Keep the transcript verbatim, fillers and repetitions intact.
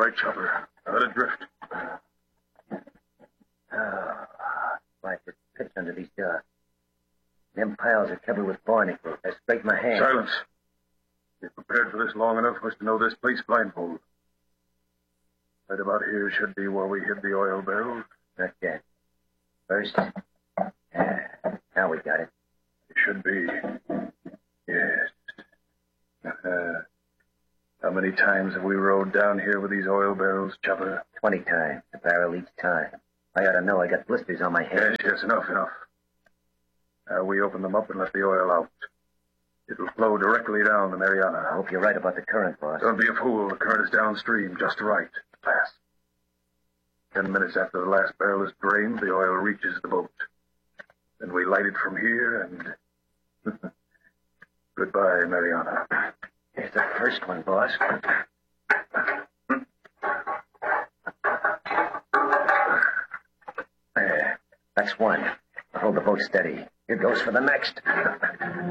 right, Chopper. Let it drift. Oh, like this pitch under these docks. Them piles are covered with barnacles. I scraped my hand. Silence. You've prepared for this long enough for us to know this place blindfold. Right about here should be where we hid the oil barrels. Not yet. First. Ah, now we got it. It should be. Yes. Uh, how many times have we rode down here with these oil barrels, Chopper? Twenty times. A barrel each time. I ought to know. I got blisters on my head. Yes, yes, enough, enough. Now we open them up and let the oil out. It'll flow directly down the Mariana. I hope you're right about the current, boss. Don't be a fool. The current is downstream, just right. Fast. Ten minutes after the last barrel is drained, the oil reaches the boat. Then we light it from here and... Goodbye, Mariana. Here's the first one, boss. There. That's one. Hold the boat steady. Here goes for the next.